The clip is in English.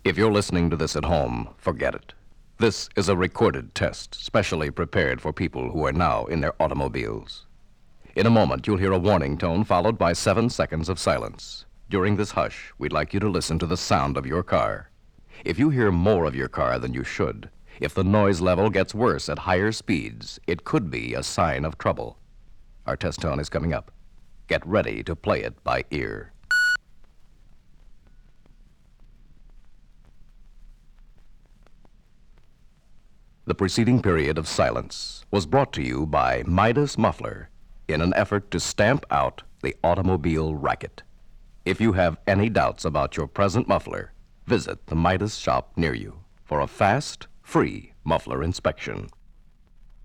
If you're listening to this at home, forget it. This is a recorded test, specially prepared for people who are now in their automobiles. In a moment, you'll hear a warning tone followed by 7 seconds of silence. During this hush, we'd like you to listen to the sound of your car. If you hear more of your car than you should, if the noise level gets worse at higher speeds, it could be a sign of trouble. Our test tone is coming up. Get ready to play it by ear. The preceding period of silence was brought to you by Midas Muffler in an effort to stamp out the automobile racket. If you have any doubts about your present muffler, visit the Midas shop near you for a fast, free muffler inspection.